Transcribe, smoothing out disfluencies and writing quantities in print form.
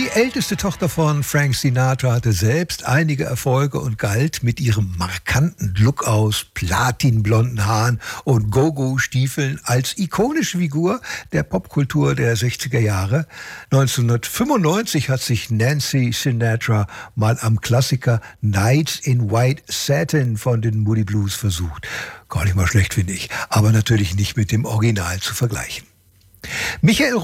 Die älteste Tochter von Frank Sinatra hatte selbst einige Erfolge und galt mit ihrem markanten Look aus platinblonden Haaren und Go-Go-Stiefeln als ikonische Figur der Popkultur der 60er Jahre. 1995 hat sich Nancy Sinatra mal am Klassiker Nights in White Satin von den Moody Blues versucht. Gar nicht mal schlecht, finde ich, aber natürlich nicht mit dem Original zu vergleichen. Michael